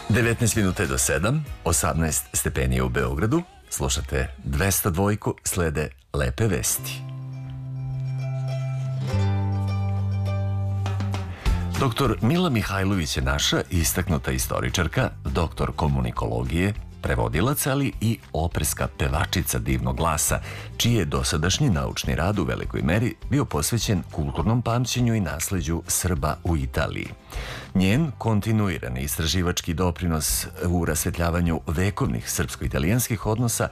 19 minuta do 7, 18 stepeni u Beogradu. Slušate 202, slede lepe vesti. Doktor Mila Mihajlović je naša istaknuta istoričarka, doktor komunikologije, prevodilac, ali i operska pevačica divnog glasa, čiji je dosadašnji naučni rad u velikoj meri bio posvećen kulturnom pamćenju i nasleđu Srba u Italiji. Njen kontinuirani istraživački doprinos u rasvetljavanju vekovnih srpsko-italijanskih odnosa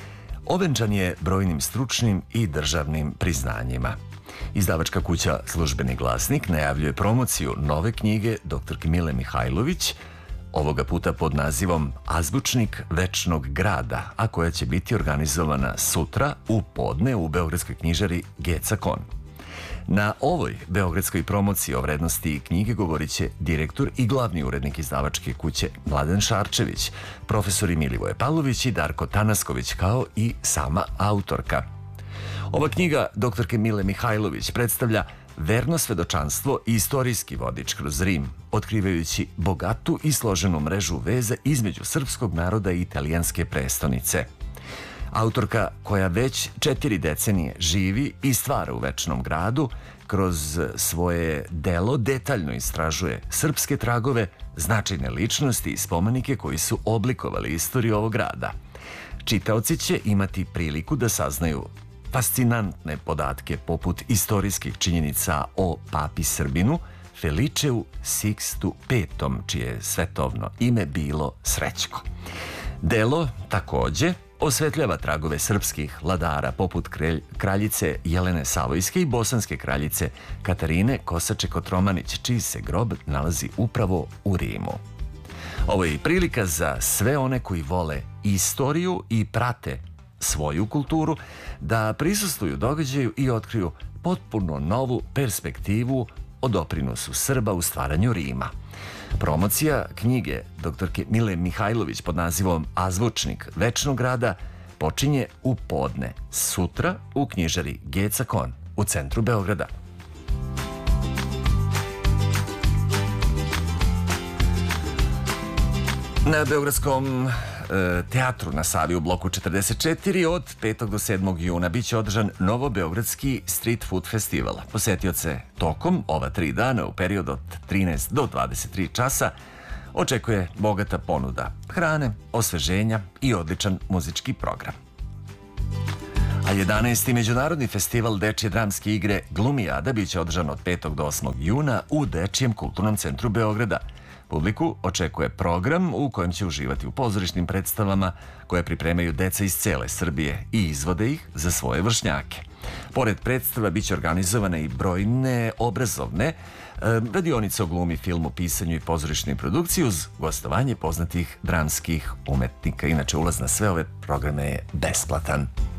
ovenčan je brojnim stručnim i državnim priznanjima. Izdavačka kuća Službeni glasnik najavljuje promociju nove knjige dr. Mile Mihajlović, ovoga puta pod nazivom Azbučnik večnog grada, a koja će biti organizovana sutra u podne u beogradskoj knjižari Geca Kon. Na ovoj beogradskoj promociji o vrednosti knjige govorit će direktor i glavni urednik izdavačke kuće Mladen Šarčević, profesori Milivoje Pavlović i Darko Tanasković, kao i sama autorka. Ova knjiga dr. Mile Mihajlović predstavlja verno svedočanstvo i istorijski vodič kroz Rim, otkrivajući bogatu i složenu mrežu veza između srpskog naroda i italijanske prestonice. Autorka, koja već 4 decenije živi i stvara u večnom gradu, kroz svoje delo detaljno istražuje srpske tragove, značajne ličnosti i spomenike koji su oblikovali istoriju ovog grada. Čitaoci će imati priliku da saznaju fascinantne podatke poput istorijskih činjenica o papi Srbinu Feličeu Sikstu V, čije je svetovno ime bilo Srećko. Delo takođe osvetljava tragove srpskih vladara poput kraljice Jelene Savojske i bosanske kraljice Katarine Kosače-Kotromanić, čiji se grob nalazi upravo u Rimu. Ovo je i prilika za sve one koji vole istoriju i prate svoju kulturu da prisustvuju događaju i otkriju potpuno novu perspektivu o doprinosu Srba u stvaranju Rima. Promocija knjige dr. Mile Mihajlović pod nazivom Azbučnik večnog grada počinje u podne sutra u knjižari Geca Kon u centru Beograda. Na Beogradskom teatru na Savi u bloku 44 od 5. do 7. juna biće održan Novobeogradski street food festival. Posetioce tokom ova 3 dana u periodu od 13 do 23 časa očekuje bogata ponuda hrane, osveženja i odličan muzički program. A 11. Međunarodni festival dečje dramske igre Glumijada biće održan od 5. do 8. juna u Dečijem kulturnom centru Beograda. Publiku očekuje program u kojem će uživati u pozorišnim predstavama koje pripremaju deca iz cele Srbije i izvode ih za svoje vršnjake. Pored predstava biće organizovane i brojne obrazovne radionice o glumi, filmu, pisanju i pozorišnoj produkciji uz gostovanje poznatih dramskih umetnika. Inače, ulaz na sve ove programe je besplatan.